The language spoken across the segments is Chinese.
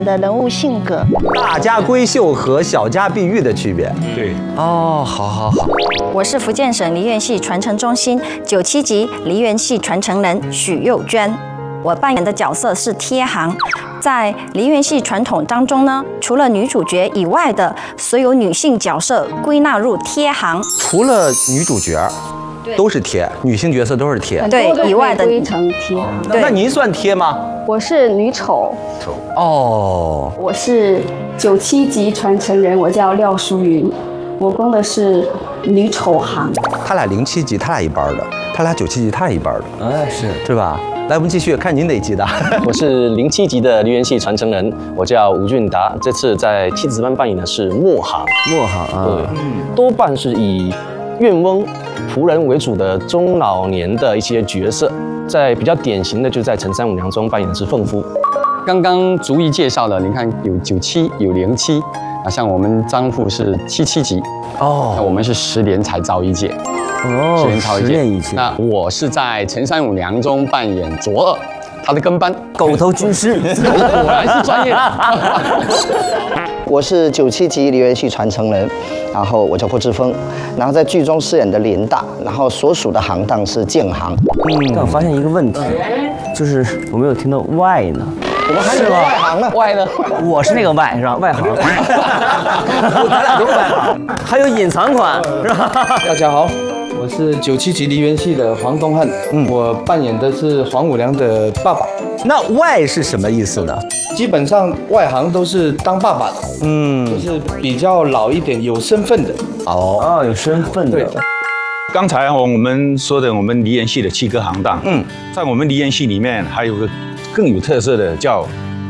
的人物性格。 大家闺秀和小家碧玉的区别。 对。 哦，好。 我是福建省梨园戏传承中心97级梨园戏传承人许幼娟，我扮演的角色是贴行。在梨园戏传统当中呢，除了女主角以外的所有女性角色归纳入贴行。 除了女主角，都是贴，女性角色都是贴。 对，以外的归成贴行。 那您算贴吗？ 我是女丑。 哦， 我是97级传承人，我叫廖淑云，我攻的是女丑行。 他俩07级，他俩一班的；他俩97级，他俩一班的。 哎，是吧？来，我们继续看您哪级的。 我是07级的梨园戏传承人，我叫吴俊达。这次在妻子班扮演的是墨行。 墨行啊， 对，多半是以怨翁、仆人为主的中老年的一些角色。在比较典型的，就在陈三五娘中扮演的是凤夫。 刚刚逐一介绍了，你看有97，有07，啊，像我们张父是77级， 哦， 那我们是10年才招一届。 哦， 10年超一届。 10年一届。 那我是在陈三五娘中扮演卓二，他的跟班狗头军师， 果然是专业的。 我是97级梨园戏传承人，然后我叫郭志峰，然后在剧中饰演的林大，然后所属的行当是建行。 但我发现一个问题，就是我没有听到外呢。 我们还有外行呢， 外呢？我是那个外是吧？外行，咱俩都是外行。还有隐藏款是吧？ 大家好，我是97级梨园戏的黄东汉，我扮演的是黄五娘的爸爸。 那外是什么意思呢？ 基本上外行都是当爸爸的，就是比较老一点、有身份的。 哦， 有身份的。 对。 刚才我们说的我们梨园戏的7个行当，在我们梨园戏里面还有个更有特色的叫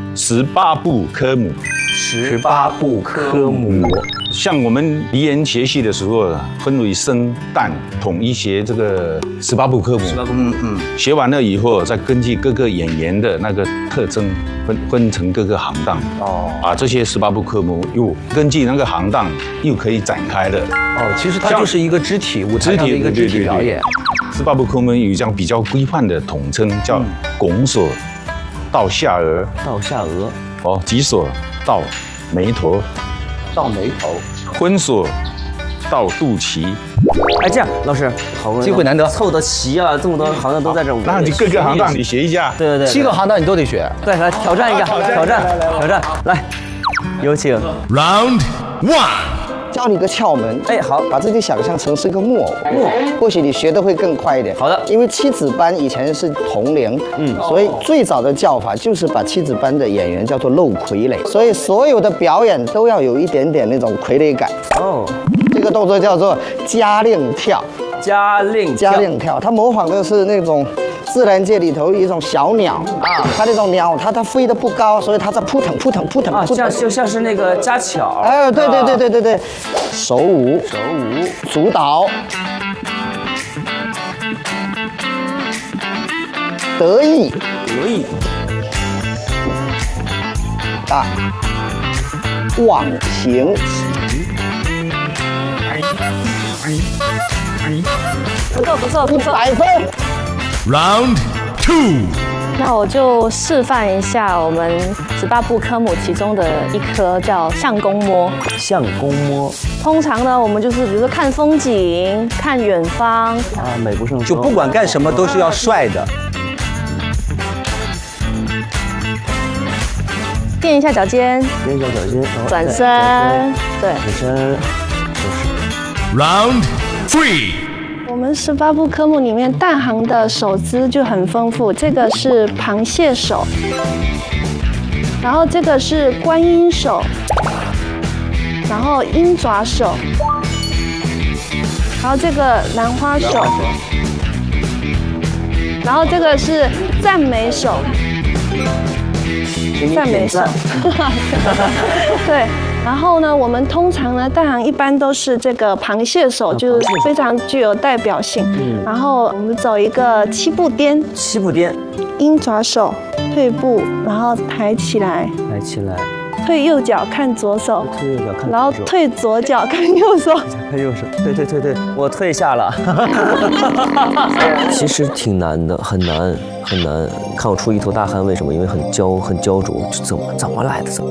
18部科目。 18部科目， 像我们梨园学戏的时候，分为生旦统一学这个18部科目。学完了以后，再根据各个演员的那个特征分成各个行当。这些18部科目又根据那个行当又可以展开的。 其实它就是一个肢体舞台上的一个肢体表演。 18部科目有这样比较规范的统称，叫拱锁到下颚，棘锁到眉头，婚锁到肚脐。 哎，这样老师，好机会难得， 凑得齐了，这么多行当都在这儿。 那你各个行当你学一下。 对 7个行当你都得学。 对，来挑战一下，挑战，来，有请 Round 1。 教你个窍门， 好， 把自己想象成是个木偶，或许你学的会更快一点。 好的， 因为妻子班以前是铜铃，所以最早的叫法就是把妻子班的演员叫做露傀儡，所以所有的表演都要有一点点那种傀儡感。这个动作叫做家令跳。 家令跳， 它模仿的是那种自然界里头一种小鸟它那种鸟，它飞得不高，所以它在扑腾， 就像是那个家巧。 对，手舞，主导，得意，忘形。 不错 ，100分。 Round 2。 那我就示范一下我们18部科目其中的一科叫相公摸。通常呢，我们就是比如说看风景、看远方美不胜收。 就不管干什么都是要帅的。 垫一下脚尖，转身，对。 转身。 Round 3。 我们18部科目里面旦行的手姿就很丰富，这个是螃蟹手，然后这个是观音手，然后鹰爪手，然后这个兰花手，然后这个是赞美手，对。然后呢，我们通常呢，旦行一般都是这个螃蟹手，就是非常具有代表性。然后我们走一个7步颠， 7步颠， 鹰爪手，退步，然后抬起来， 退右脚看左手， 退右脚看左手， 然后退左脚看右手， 看右手，对，我退下了。其实挺难的，很难。看我出一头大汗，为什么？因为很焦灼，怎么来的？